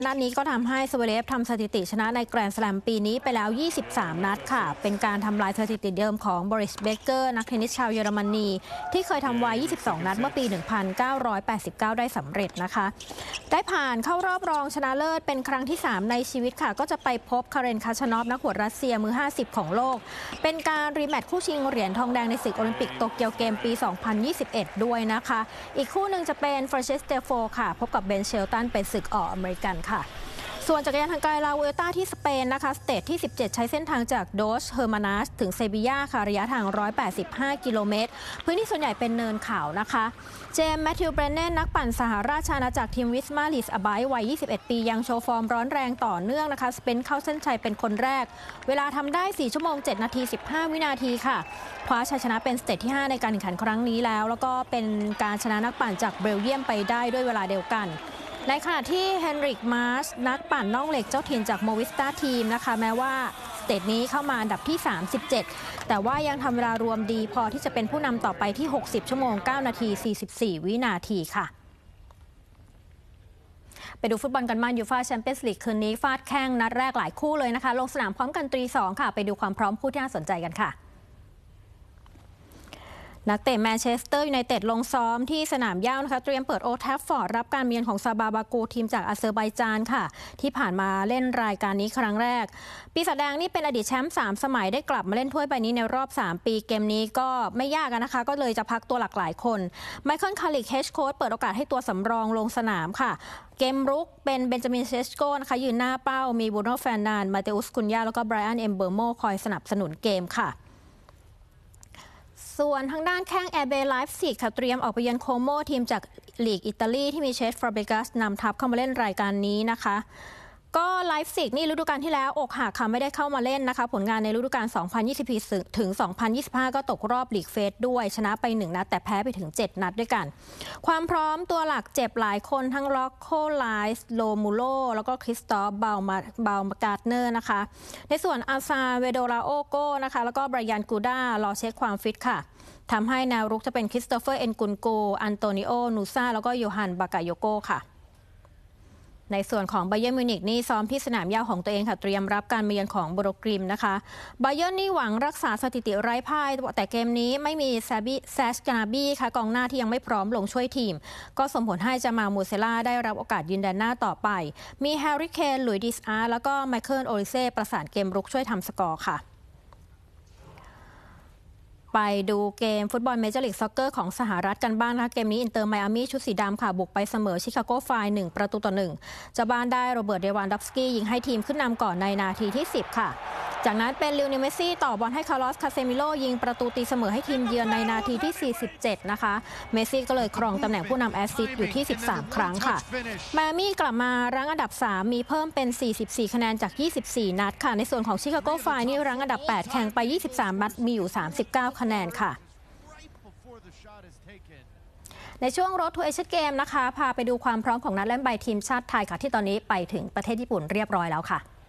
นัดนี้ก็ทำให้สเวเรฟทำสถิติชนะในแกรนด์สแลมปีนี้ไปแล้ว 23 นัดค่ะเป็นการทำลายสถิติเดิมของบริส เบเกอร์นักเทนนิสชาวเยอรมนีที่เคยทำไว้ 22 นัดเมื่อปี 1989 ได้สำเร็จนะคะได้ผ่านเข้ารอบรองชนะเลิศเป็นครั้งที่ 3 ในชีวิตค่ะก็จะไปพบคาเรน คาชานอฟนักหวดรัสเซียมือ 50 ของโลกเป็นการรีแมตช์คู่ชิงเหรียญทองแดงในศึกโอลิมปิกโตเกียวเกมปี 2021 ด้วยนะคะอีกคู่หนึ่งจะเป็นฟรานเชส เตโฟค่ะพบกับเบน เชลตันเป็นศึกอเมริกันค่ะส่วนจักรยานทางไกลลาเวลต้าที่สเปนนะคะสเตจที่ 17 ใช้เส้นทางจากโดชเฮอร์มานัสถึงเซบียาค่ะระยะทาง 185 กิโลเมตรพื้นที่ส่วนใหญ่เป็นเนินเขานะคะเจมส์ แมทธิว เบรนเนนนักปั่นสหราชอาณาจักรทีมวิสมาลิสอบายวัย 21 ปียังโชว์ฟอร์มร้อนแรงต่อเนื่องนะคะสเปนเข้าเส้นชัยเป็นคนแรกเวลาทำได้ 4 ชั่วโมง 7 นาที 15 วินาทีค่ะคว้าชัยชนะเป็นสเตจที่ 5 ในการแข่งขันครั้งนี้แล้วก็เป็นการชนะนักปั่นจากเบลเยียมไปได้ด้วยเวลาเดียวกันในขณะที่เฮนริก มาร์ชนักปั่นน่องเหล็กเจ้าถิ่นจากโมวิสตาทีมนะคะแม้ว่าสเตจนี้เข้ามาอันดับที่ 37 แต่ว่ายังทำเวลารวมดีพอที่จะเป็นผู้นำต่อไปที่ 60 ชั่วโมง 9 นาที 44 วินาทีค่ะไปดูฟุตบอลกันบ้างยูฟ่าแชมเปี้ยนส์ลีกคืนนี้ฟาดแข้งนัดแรกหลายคู่เลยนะคะลงสนามพร้อมกันตี 2ค่ะไปดูความพร้อมคู่ที่น่าสนใจกันค่ะนักเตะแมนเชสเตอร์ยูไนเต็ดลงซ้อมที่สนามหญ้านะคะเตรียมเปิดโอลด์แทฟฟอร์ดรับการเยือนของซาบาบากูทีมจากอาเซอร์ไบจานค่ะที่ผ่านมาเล่นรายการนี้ครั้งแรกปีศาจแดงนี่เป็นอดีตแชมป์3 สมัยได้กลับมาเล่นถ้วยใบนี้ในรอบ3 ปีเกมนี้ก็ไม่ยากนะคะก็เลยจะพักตัวหลักหลายคนไมเคิล คาริกเฮดโค้ชเปิดโอกาสให้ตัวสำรองลงสนามค่ะเกมรุกเป็นเบนจามิน เซสโกนะคะยืนหน้าเป้ามีบรูโน่ เฟร์นันด์ มาเตอุส คุนยาแล้วก็ไบรอัน เอมเบอร์โมคอยสนับสนุนเกมค่ะส่วนทางด้านแข้งแอร์เบย์ไลฟ์ซิกค่ะเตรียมออกไปเยือนโคโมทีมจากลีกอิตาลีที่มีเชส ฟาเบกัสนำทัพเข้ามาเล่นรายการนี้นะคะก็ไลฟ์ซิกนี่ฤดูกาลที่แล้วอกหักค่ะไม่ได้เข้ามาเล่นนะคะผลงานในฤดูกาล 2024 ถึง 2025 ก็ตกรอบลีกเฟสด้วยชนะไป 1 นัดแต่แพ้ไปถึง 7 นัดด้วยกันความพร้อมตัวหลักเจ็บหลายคนทั้งล็อกโคไลส์โลมูโลแล้วก็คริสตอฟเบลมาการ์เนอร์นะคะในส่วนอาซาเวโดราโอโกนะคะแล้วก็ไบรยันกูด้ารอเช็คความฟิตค่ะทำให้แนวรุกจะเป็นคริสโตเฟอร์ เอ็นกุนโกอันโตนิโอ นูซาแล้วก็โยฮัน บากาโยโกค่ะในส่วนของไบเยิร์นมิวนิกนี่ซ้อมที่สนามหญ้าของตัวเองค่ะเตรียมรับการมาเยือนของโบโรกริมนะคะไบเยิร์นนี่หวังรักษาสถิติไร้พ่ายแต่เกมนี้ไม่มีแซช กานาบี้ค่ะกองหน้าที่ยังไม่พร้อมลงช่วยทีมก็ส่งผลให้จามามูเซล่าได้รับโอกาสยืนแดนหน้าต่อไปมีแฮร์รี่ เคนหลุยส์ ดิสอาร์แล้วก็ไมเคิล โอลิเซ่ประสานเกมรุกช่วยทำสกอร์ค่ะไปดูเกมฟุตบอลเมเจอร์ลีกซ็อกเกอร์ของสหรัฐกันบ้างนะคะเกมนี้อินเตอร์ไมอามี่ชุดสีดำค่ะบุกไปเสมอชิคาโกไฟร์1-1เจ้าบ้านได้โรเบิร์ต เดวันดอฟสกี้ยิงให้ทีมขึ้นนำก่อนในนาทีที่ 10 ค่ะจากนั้นเป็นลิโอเนล เมสซี่ต่อบอลให้คาร์ลอส คาเซมิโลยิงประตูตีเสมอให้ทีมเยือนในนาทีที่ 47 นะคะเมสซี่ก็เลยครองตำแหน่งผู้นำแอสซิสต์อยู่ที่ 13 ครั้งค่ะไมอามี่กลับมารั้งอันดับ 3 มีเพิ่มเป็น 44 คะแนนจาก 24 นัดค่ะในส่วนของชิคาโกไฟร์นี่รั้งอันดับ 8 แข่งไป 23 นัดมีอยู่ 39 คะแนนค่ะในช่วงรถทัวร์เอเชียนเกมนะคะพาไปดูความพร้อมของนักเล่นใบทีมชาติไทยค่ะที่ตอนนี้ไปถึงประเทศญี่ปุ่นเรียบร้อยแล้วค่ะ